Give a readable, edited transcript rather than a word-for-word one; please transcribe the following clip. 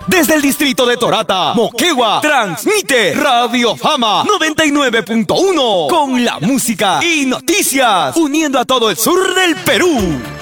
Desde el distrito de Torata, Moquegua, transmite Radio Fama 99.1 con la música y noticias, uniendo a todo el sur del Perú.